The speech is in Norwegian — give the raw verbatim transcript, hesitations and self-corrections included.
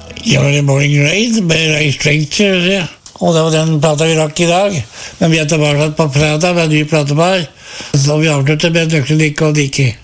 Early Morning Rain med Ray Stranger, ja. Og det var den plata vi rakk i dag. Men vi er tilbake på fredag med en ny plate på her. Så vi avslutter med Nøkkelen ikke og Dikki.